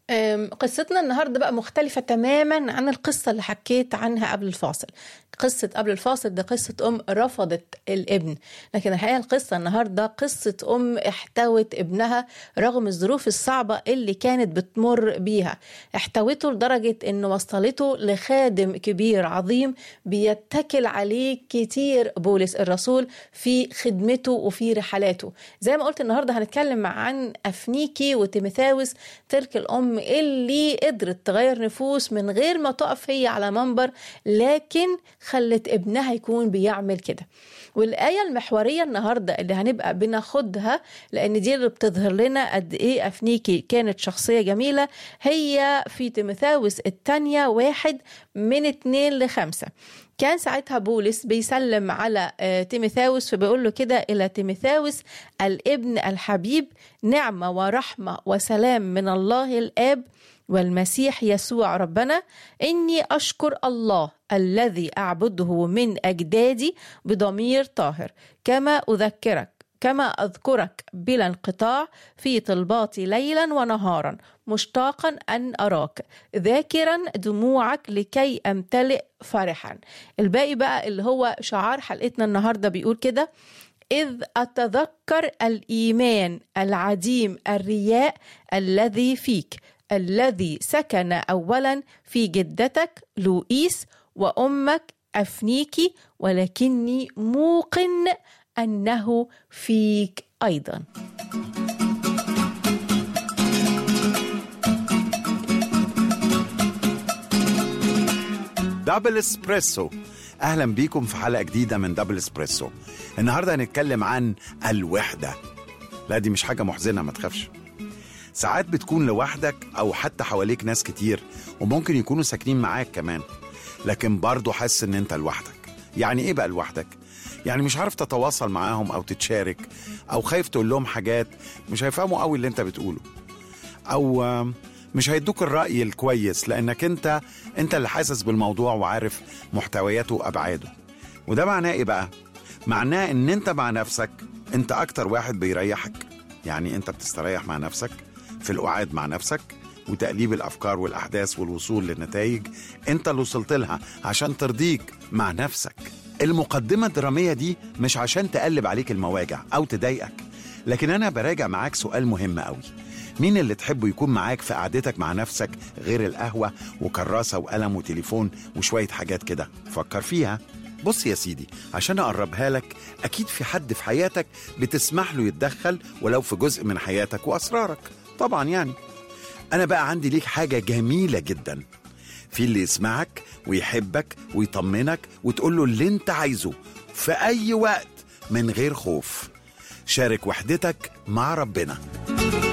قصتنا النهاردة بقى مختلفة تماما عن القصة اللي حكيت عنها قبل الفاصل. قصة قبل الفاصل ده قصة رفضت الابن، لكن الحقيقة القصة النهاردة قصة احتوت ابنها رغم الظروف الصعبة اللي كانت بتمر بيها. احتوته لدرجة انه وصلته لخادم كبير عظيم بيتكل عليه كتير بولس الرسول في خدمته وفي رحلاته. زي ما قلت النهاردة هنتكلم عن أفنيكي وتيموثاوس، تلك الأم اللي قدرت تغير نفوس من غير ما تقف هي على منبر، لكن خلت ابنها يكون بيعمل كده. والآية المحورية النهاردة اللي هنبقى بناخدها، لأن دي اللي بتظهر لنا قد إيه أفنيكي كانت شخصية جميلة، هي في تيموثاوس الثانية 1:2-5. كان ساعتها بولس بيسلم على تيموثاوس، فبيقول له كده: إلى تيموثاوس الابن الحبيب، نعمة ورحمة وسلام من الله الآب والمسيح يسوع ربنا. إني أشكر الله الذي أعبده من أجدادي بضمير طاهر، كما أذكرك بلا انقطاع في طلباتي ليلا ونهارا، مشتاقا أن أراك، ذاكرا دموعك لكي أمتلئ فرحا. الباقي بقى اللي هو شعار حلقتنا النهاردة بيقول كده: إذ أتذكر الإيمان العديم الرياء الذي فيك، الذي سكن أولا في جدتك لوئيس وأمك أفنيكي، ولكني موقن أنه فيك أيضا. دبل اسبريسو، أهلا بيكم في حلقة جديدة من دبل اسبريسو. النهاردة هنتكلم عن الوحدة. لا دي مش حاجة محزنة، ما تخافش. ساعات بتكون لوحدك أو حتى حواليك ناس كتير وممكن يكونوا ساكنين معاك كمان، لكن برضو حاسس إن أنت لوحدك. يعني إيه بقى لوحدك؟ يعني مش عارف تتواصل معاهم أو تتشارك، أو خايف تقول لهم حاجات مش هيفهموا قوي اللي أنت بتقوله، أو مش هيدوك الرأي الكويس لأنك أنت اللي حاسس بالموضوع وعارف محتوياته وأبعاده. وده معناه إيه بقى؟ معناه إن أنت مع نفسك أنت أكتر واحد بيريحك. يعني أنت بتستريح مع نفسك في القعاد مع نفسك وتقليب الأفكار والأحداث والوصول للنتائج أنت اللي وصلت لها عشان ترضيك مع نفسك. المقدمة الدرامية دي مش عشان تقلب عليك المواجع أو تضايقك، لكن أنا براجع معاك سؤال مهم قوي: مين اللي تحبه يكون معاك في قعدتك مع نفسك غير القهوة وكراسة وقلم وتليفون وشوية حاجات كده؟ فكر فيها. بص يا سيدي، عشان أقربها لك، أكيد في حد في حياتك بتسمح له يتدخل ولو في جزء من حياتك وأسرارك. طبعا يعني أنا بقى عندي ليك حاجة جميلة جدا: في اللي يسمعك ويحبك ويطمنك وتقول له اللي انت عايزه في أي وقت من غير خوف. شارك وحدتك مع ربنا.